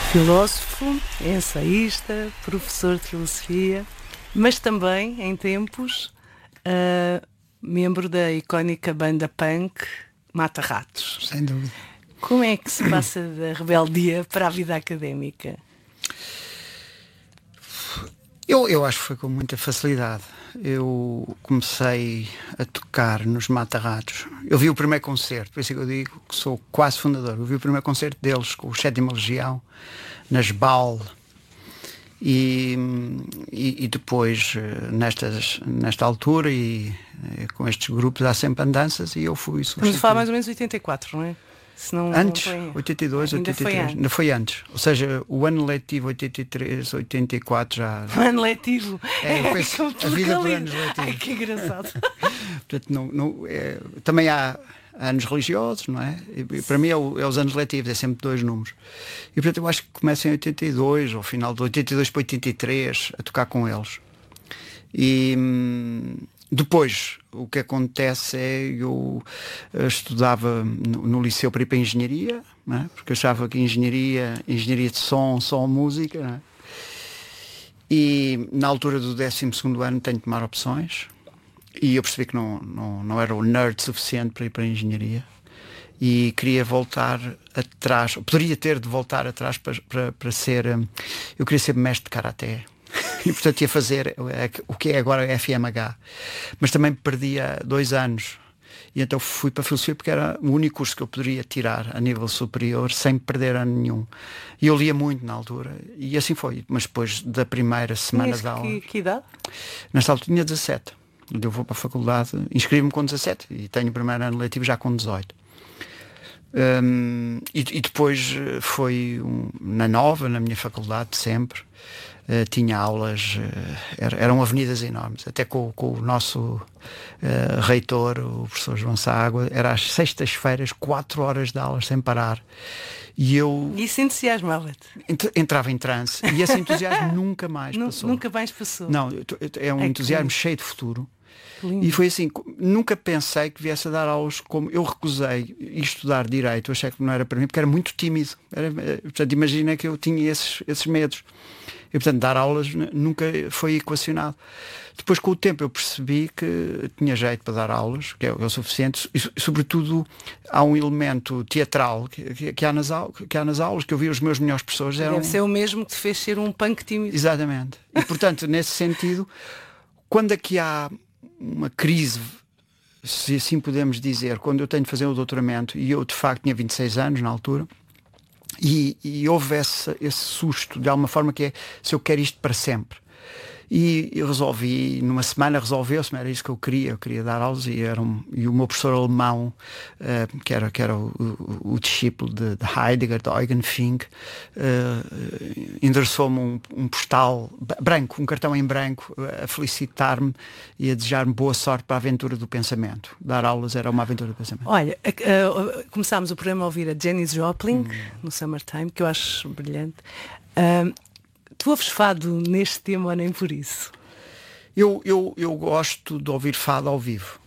Filósofo, ensaísta, professor de filosofia, mas também, em tempos, membro da icónica banda punk Mata Ratos. Sem dúvida. Como é que se passa da rebeldia para a vida académica? Eu acho que foi com muita facilidade. Eu comecei a tocar nos Mata Ratos. Eu vi o primeiro concerto, por isso que eu digo que sou quase fundador. Eu vi o primeiro concerto deles com o 7ª Legião, nas BAL. E depois, nesta altura, com estes grupos, há sempre andanças e eu fui substituído. Estamos a falar mais ou menos 84, não é? Antes, 82, ainda 83, ainda foi antes. Ou seja, o ano letivo 83, 84 já. O ano letivo. Eu penso, a vida por anos letivos. Ai, que engraçado. Portanto, também há anos religiosos, não é? E para mim é os anos letivos, é sempre 2 números. E portanto eu acho que começo em 82, ao final de 82 para 83, a tocar com eles. E depois, o que acontece é eu estudava no liceu para ir para a engenharia, não é? Porque eu achava que engenharia de som, música, não é? E na altura do 12º ano tenho que tomar opções e eu percebi que não era o nerd suficiente para ir para a engenharia e queria voltar atrás, poderia ter de voltar atrás para ser, eu queria ser mestre de karaté. E portanto ia fazer o que é agora FMH, mas também perdia 2 anos e então fui para a filosofia porque era o único curso que eu poderia tirar a nível superior sem perder ano nenhum. E eu lia muito na altura e assim foi. Mas depois da primeira semana de aula, que idade? nesta altura tinha 17. Eu vou para a faculdade, inscrevi-me com 17 e tenho o primeiro ano letivo já com 18. E depois foi na minha faculdade sempre. Tinha aulas, eram avenidas enormes, até com o nosso reitor, o professor João Ságua, era às sextas-feiras, 4 horas de aulas sem parar. E eu... Isso entusiasmava-te? Entrava em transe e esse entusiasmo nunca mais passou. Nunca mais passou? Não, é um entusiasmo cheio de futuro. Lindo. E foi assim, nunca pensei que viesse a dar aulas como eu recusei estudar Direito, eu achei que não era para mim, porque era muito tímido. Portanto, imagina que eu tinha esses medos. E portanto dar aulas nunca foi equacionado. Depois com o tempo eu percebi que tinha jeito para dar aulas, que é o suficiente, e sobretudo há um elemento teatral que há nas aulas, que eu vi os meus melhores professores. Deve ser o mesmo que te fez ser um punk tímido. Exatamente. E portanto, nesse sentido, quando aqui há uma crise, se assim podemos dizer, quando eu tenho de fazer o doutoramento, e eu de facto tinha 26 anos na altura, e houve esse susto, de alguma forma, que é se eu quero isto para sempre. E eu resolvi, numa semana resolveu-se, era isso que eu queria dar aulas, e o meu professor alemão, que era o discípulo de Heidegger, de Eugen Fink, endereçou-me um postal branco, um cartão em branco, a felicitar-me e a desejar-me boa sorte para a aventura do pensamento. Dar aulas era uma aventura do pensamento. Olha, começámos o programa a ouvir a Janis Joplin, no Summertime, que eu acho brilhante. Tu ouves fado neste tema ou nem por isso? Eu gosto de ouvir fado ao vivo.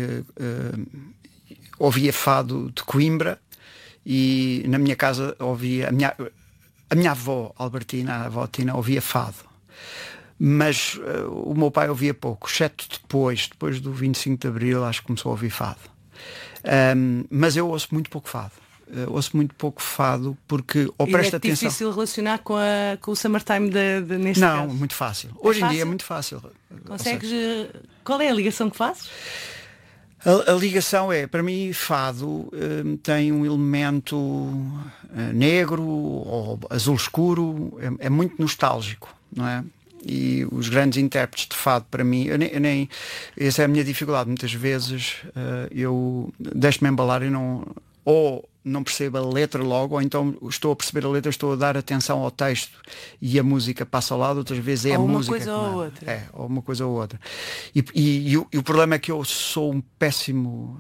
Ouvia fado de Coimbra e na minha casa ouvia a minha avó Albertina, a avó Tina, ouvia fado. Mas o meu pai ouvia pouco, exceto depois do 25 de Abril, acho que começou a ouvir fado. Mas eu ouço muito pouco fado. Ouço muito pouco fado porque ou presta atenção. É difícil relacionar com o Summertime neste caso? Não, muito fácil. Hoje em dia é muito fácil. Consegues? Qual é a ligação que fazes? A ligação é, para mim, fado tem um elemento negro ou azul escuro, é muito nostálgico, não é? E os grandes intérpretes de fado, para mim, essa é a minha dificuldade. Muitas vezes eu deixo-me embalar e não percebo a letra logo, ou então estou a perceber a letra, estou a dar atenção ao texto e a música passa ao lado, outras vezes é a música. Uma coisa ou outra. Ou uma coisa ou outra. E o problema é que eu sou um péssimo...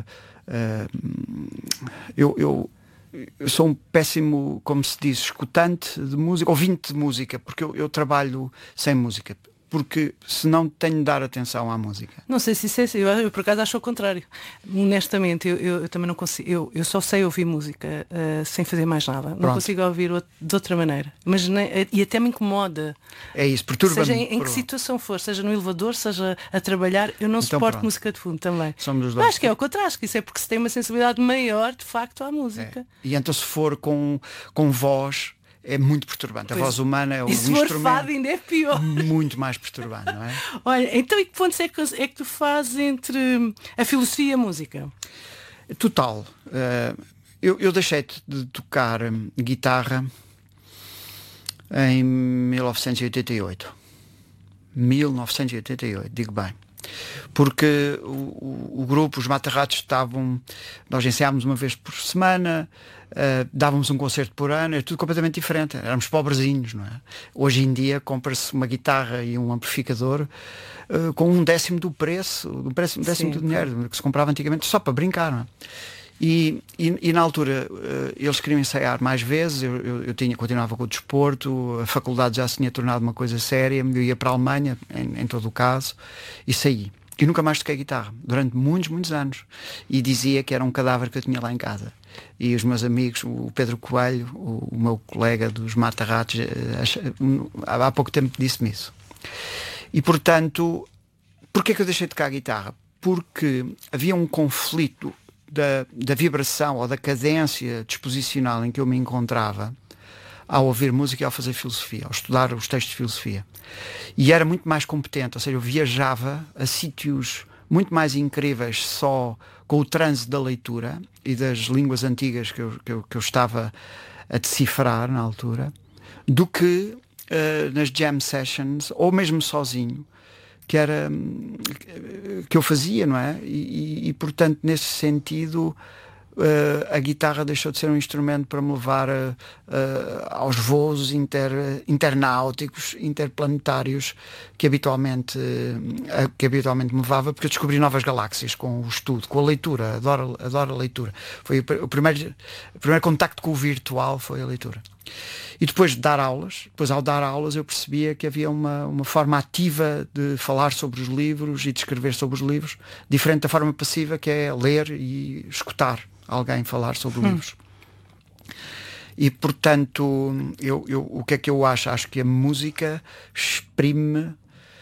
eu sou um péssimo, como se diz, escutante de música, ouvinte de música, porque eu trabalho sem música. porque senão tenho de dar atenção à música. Não sei se isso é, eu por acaso acho o contrário. Honestamente, eu também não consigo, eu só sei ouvir música sem fazer mais nada. Não Pronto. consigo ouvir de outra maneira. Mas e até me incomoda. É isso, perturba-me. Seja em que situação for, seja no elevador, seja a trabalhar, eu não Então, suporto pronto. música de fundo também. Somos os dois. Acho que é o contrário, acho que isso é porque se tem uma sensibilidade maior, de facto, à música. E então se for com voz, é muito perturbante. A voz humana é um E se for instrumento fado ainda é pior. muito mais perturbante, não é? Olha, então e que pontos é que tu fazes entre a filosofia e a música? Total. Eu deixei de tocar guitarra em 1988. 1988, digo bem. Porque o grupo, os Mata-Ratos, nós ensaiámos uma vez por semana, dávamos um concerto por ano, era tudo completamente diferente, éramos pobrezinhos, não é? Hoje em dia compra-se uma guitarra e um amplificador com um décimo do preço, um décimo do dinheiro que se comprava antigamente só para brincar, não é? E na altura eles queriam ensaiar mais vezes, eu continuava com o desporto, a faculdade já se tinha tornado uma coisa séria, eu ia para a Alemanha, em todo o caso, e saí. E nunca mais toquei guitarra, durante muitos, muitos anos. E dizia que era um cadáver que eu tinha lá em casa. E os meus amigos, o Pedro Coelho, o meu colega dos Mata-Ratos, há pouco tempo disse-me isso. E portanto, porquê que eu deixei de tocar a guitarra? Porque havia um conflito da vibração ou da cadência disposicional em que eu me encontrava ao ouvir música e ao fazer filosofia, ao estudar os textos de filosofia. E era muito mais competente, ou seja, eu viajava a sítios muito mais incríveis só com o trânsito da leitura e das línguas antigas que eu estava a decifrar na altura, do que nas jam sessions, ou mesmo sozinho, que eu fazia, não é? E portanto, nesse sentido, a guitarra deixou de ser um instrumento para me levar aos voos internáuticos, interplanetários que habitualmente me levava, porque eu descobri novas galáxias com o estudo, com a leitura. Adoro a leitura. Foi o primeiro contacto com o virtual, foi a leitura. E depois de dar aulas, ao dar aulas eu percebia que havia uma forma ativa de falar sobre os livros e de escrever sobre os livros, diferente da forma passiva, que é ler e escutar alguém falar sobre livros. E portanto, o que é que eu acho? Acho que a música exprime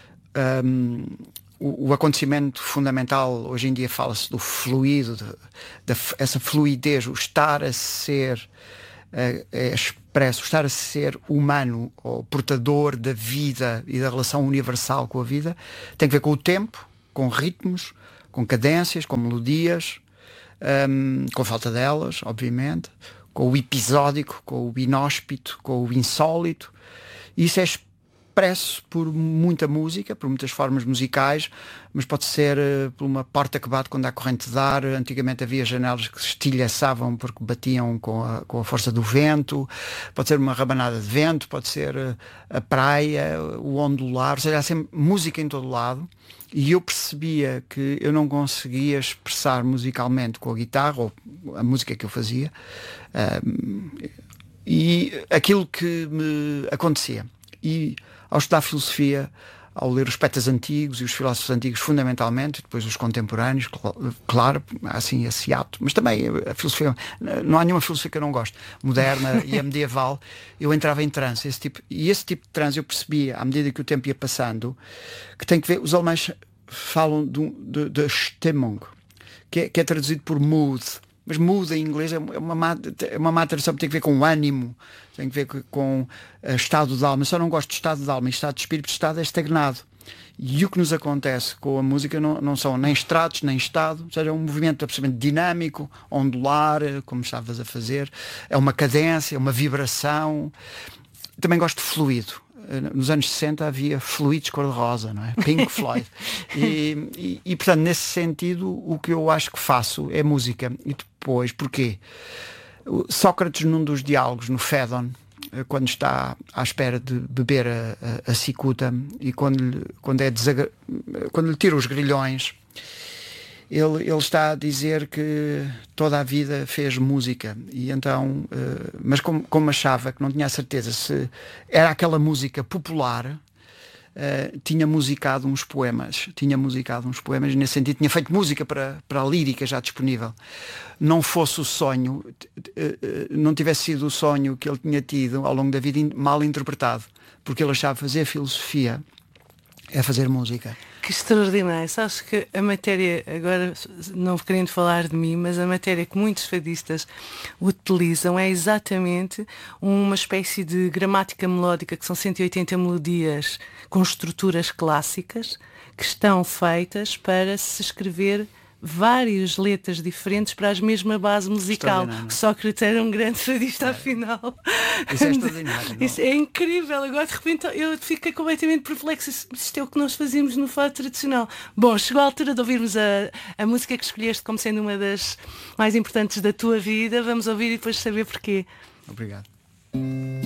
o acontecimento fundamental. Hoje em dia fala-se do fluido, essa fluidez, o estar a ser expresso, o estar a ser humano ou portador da vida e da relação universal com a vida, tem que ver com o tempo, com ritmos, com cadências, com melodias, com falta delas, obviamente, com o episódico, com o inóspito, com o insólito. E isso é expresso por muita música, por muitas formas musicais, mas pode ser por uma porta que bate quando há corrente de ar. Antigamente havia janelas que se estilhaçavam porque batiam com a força do vento, pode ser uma rabanada de vento, pode ser a praia, o ondular, ou seja, há sempre música em todo lado. E eu percebia que eu não conseguia expressar musicalmente com a guitarra, ou a música que eu fazia, e aquilo que me acontecia. E ao estudar filosofia, ao ler os poetas antigos e os filósofos antigos fundamentalmente, e depois os contemporâneos, claro, assim esse ato, mas também a filosofia, não há nenhuma filosofia que eu não gosto, moderna e a medieval, eu entrava em transe, esse tipo de transe eu percebia, à medida que o tempo ia passando, que tem que ver, os alemães falam de Stimmung, que é traduzido por mood. Mas mood em inglês é uma má tradução, tem que ver com ânimo, tem que ver com estado de alma. Eu só não gosto de estado de alma, e estado de espírito, estado é estagnado. E o que nos acontece com a música não são nem estratos, nem estado, ou seja, é um movimento absolutamente dinâmico, ondular, como estavas a fazer, é uma cadência, uma vibração. Também gosto de fluido. Nos anos 60 havia fluidos cor-de-rosa, não é? Pink Floyd. E portanto, nesse sentido, o que eu acho que faço é música. E depois, porquê? Sócrates, num dos diálogos, no Fédon, quando está à espera de beber a cicuta e quando lhe tira os grilhões, ele está a dizer que toda a vida fez música, e então, mas como achava que não tinha a certeza se era aquela música popular, tinha musicado uns poemas. E nesse sentido tinha feito música para a lírica já disponível. Não fosse o sonho, não tivesse sido o sonho que ele tinha tido ao longo da vida mal interpretado, porque ele achava fazer filosofia é fazer música. Que extraordinário. Sabes que a matéria, agora não querendo falar de mim, mas a matéria que muitos fadistas utilizam é exatamente uma espécie de gramática melódica, que são 180 melodias com estruturas clássicas, que estão feitas para se escrever várias letras diferentes para a mesma base musical. Sócrates era um grande fadista, afinal. Isso é extraordinário. Isso é incrível. Agora de repente eu fiquei completamente perplexo. Isto é o que nós fazíamos no fado tradicional. Bom, chegou a altura de ouvirmos a música que escolheste como sendo uma das mais importantes da tua vida. Vamos ouvir e depois saber porquê. Obrigado.